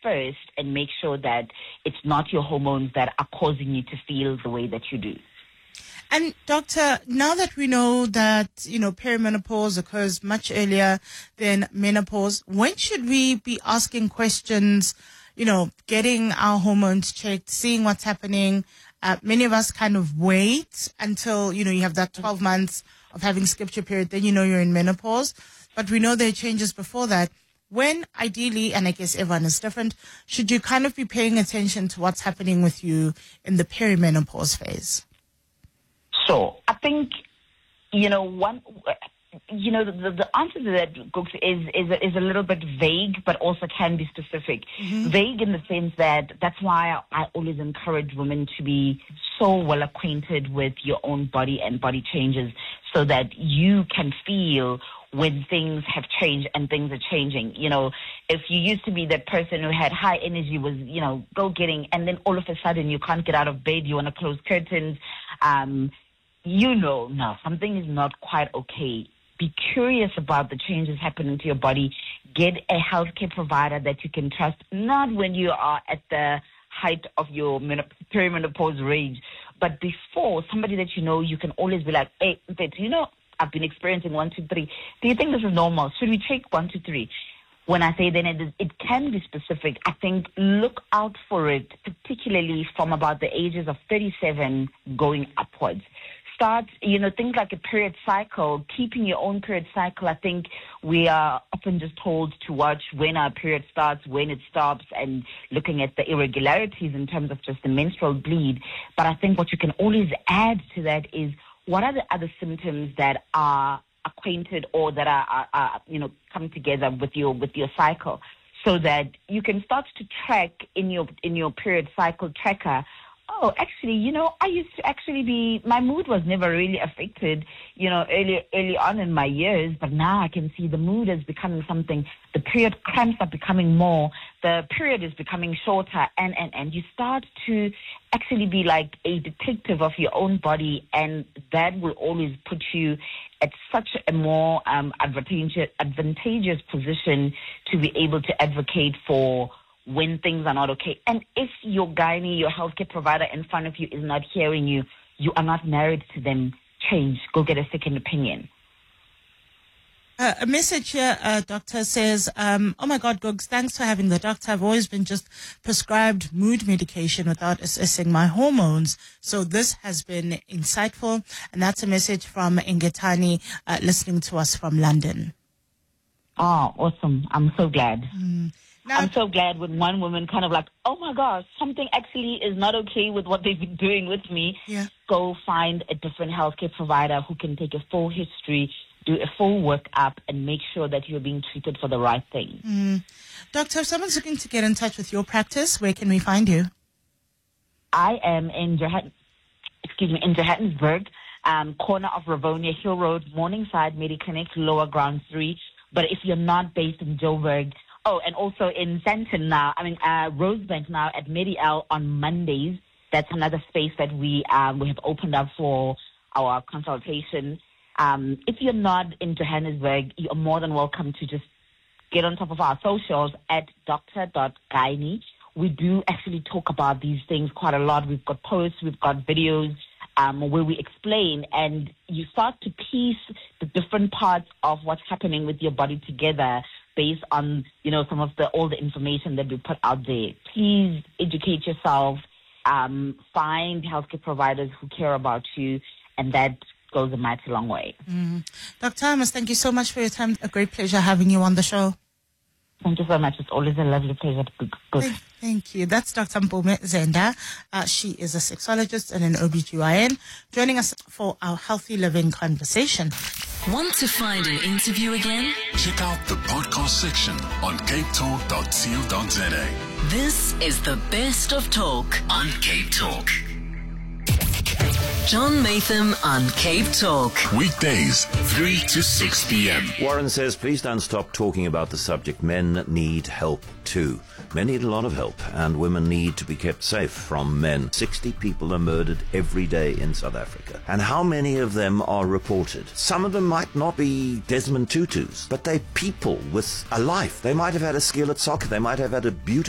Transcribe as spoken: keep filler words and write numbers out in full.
first and make sure that it's not your hormones that are causing you to feel the way that you do. And doctor, now that we know that, you know, perimenopause occurs much earlier than menopause, when should we be asking questions, you know, getting our hormones checked, seeing what's happening? Uh, many of us kind of wait until, you know, you have that twelve months of having skipped your period, then you know you're in menopause. But we know there are changes before that. When ideally, and I guess everyone is different, should you kind of be paying attention to what's happening with you in the perimenopause phase? So I think, you know, one, you know, the, the answer to that, Gooks, is, is, is a little bit vague, but also can be specific. Mm-hmm. Vague in the sense that that's why I, I always encourage women to be so well acquainted with your own body and body changes so that you can feel when things have changed and things are changing. You know, if you used to be that person who had high energy, was, you know, go-getting, and then all of a sudden you can't get out of bed, you want to close curtains, um, you know, no, something is not quite okay. Be curious about the changes happening to your body. Get a healthcare provider that you can trust, not when you are at the height of your perimenopause range, but before, somebody that you know, you can always be like, hey, you know, I've been experiencing one, two, three. Do you think this is normal? Should we take one, two, three? When I say then it, is, it can be specific, I think look out for it, particularly from about the ages of thirty-seven going upwards. Start, you know, things like a period cycle, keeping your own period cycle. I think we are often just told to watch when our period starts, when it stops, and looking at the irregularities in terms of just the menstrual bleed. But I think what you can always add to that is, what are the other symptoms that are acquainted or that are, are, are, you know, come together with your with your cycle, so that you can start to track in your in your period cycle tracker. Oh, actually, you know, I used to actually be, my mood was never really affected, you know, early early on in my years, but now I can see the mood is becoming something, the period cramps are becoming more, the period is becoming shorter, and, and, and you start to actually be like a detective of your own body, and that will always put you at such a more um, advantageous, advantageous position to be able to advocate for when things are not okay. And if your gynae, your healthcare provider in front of you is not hearing you, you are not married to them, change. Go get a second opinion. Uh, a message here, uh, doctor says, um, oh my God, Googs, thanks for having the doctor. I've always been just prescribed mood medication without assessing my hormones. So this has been insightful. And that's a message from Ingetani, uh, listening to us from London. Oh, awesome. I'm so glad. Mm. Now, I'm so glad when one woman kind of like, oh my gosh, something actually is not okay with what they've been doing with me. Yeah. Go find a different healthcare provider who can take a full history, do a full workup, and make sure that you're being treated for the right thing. Mm. Doctor, if someone's looking to get in touch with your practice, where can we find you? I am in Johann- excuse me, in Johannesburg, um, corner of Ravonia Hill Road, Morningside Mediclinic, lower ground three. But if you're not based in Joburg, oh, and also in Sandton now, I mean, uh, Rosebank now at Medi-El on Mondays. That's another space that we um, we have opened up for our consultation. Um, if you're not in Johannesburg, you're more than welcome to just get on top of our socials at doctor dot gynae. We do actually talk about these things quite a lot. We've got posts, we've got videos um, where we explain, and you start to piece the different parts of what's happening with your body together based on, you know, some of the all the information that we put out there. Please educate yourself, um, find healthcare providers who care about you, and that goes a mighty long way. Mm. Doctor Amos, thank you so much for your time. A great pleasure having you on the show. Thank you so much. It's always a lovely pleasure to go. Thank, thank you. That's Doctor Mpumi Zenda. Uh, she is a sexologist and an O B G Y N, joining us for our Healthy Living conversation. Want to find an interview again? Check out the podcast section on cape talk dot co dot za. This is the best of talk on Cape Talk. John Matham on Cape Talk. Weekdays, three to six p.m. Warren says, please don't stop talking about the subject. Men need help too. Men need a lot of help, and women need to be kept safe from men. sixty people are murdered every day in South Africa. And how many of them are reported? Some of them might not be Desmond Tutus, but they're people with a life. They might have had a skill at soccer. They might have had a beautiful